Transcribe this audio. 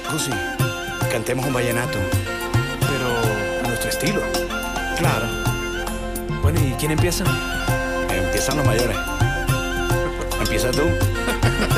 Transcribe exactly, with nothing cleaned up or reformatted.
Jacuzzi, cantemos un vallenato. Pero a nuestro estilo. Claro. Bueno, ¿y quién empieza? Empiezan los mayores. Empieza tú.